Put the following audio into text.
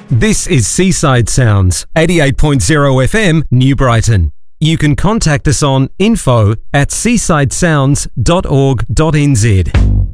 This is Seaside Sounds, 88.0 FM, New Brighton. You can contact us on info@seasidesounds.org.nz.